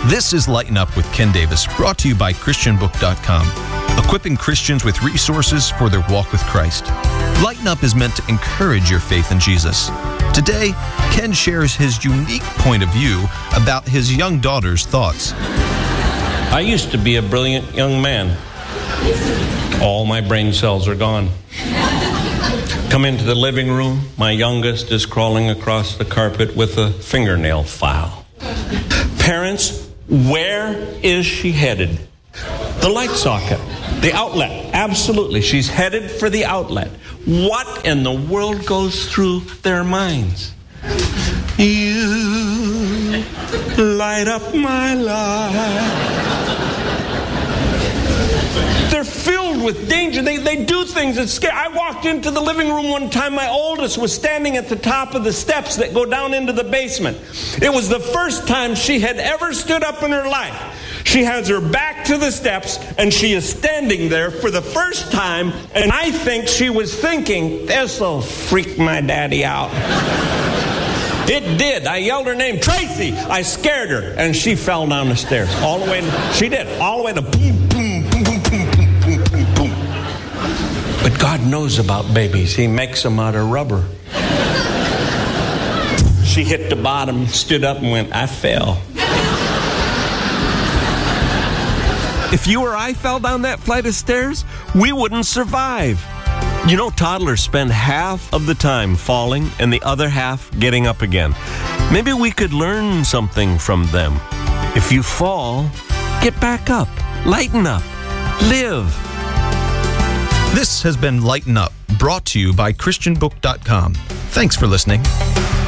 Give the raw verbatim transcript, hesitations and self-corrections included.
This is Lighten Up with Ken Davis, brought to you by Christian Book dot com, equipping Christians with resources for their walk with Christ. Lighten Up is meant to encourage your faith in Jesus. Today, Ken shares his unique point of view about his young daughter's thoughts. I used to be a brilliant young man. All my brain cells are gone. Come into the living room, my youngest is crawling across the carpet with a fingernail file. Parents, where is she headed? The light socket, the outlet, absolutely. She's headed for the outlet. What in the world goes through their minds? You light up my life. They're filled with danger. They, they do things that scare. I walked into the living room one time. My oldest was standing at the top of the steps that go down into the basement. It was the first time she had ever stood up in her life. She has her back to the steps, and she is standing there for the first time, and I think she was thinking, this'll freak my daddy out. It did. I yelled her name, Tracy. I scared her, and she fell down the stairs. All the way to, she did, all the way to boom, boom, boom, boom, boom, boom, boom, boom. But God knows about babies. He makes them out of rubber. She hit the bottom, stood up, and went, I fell. If you or I fell down that flight of stairs, we wouldn't survive. You know, toddlers spend half of the time falling and the other half getting up again. Maybe we could learn something from them. If you fall, get back up, lighten up, live. This has been Lighten Up, brought to you by Christian Book dot com. Thanks for listening.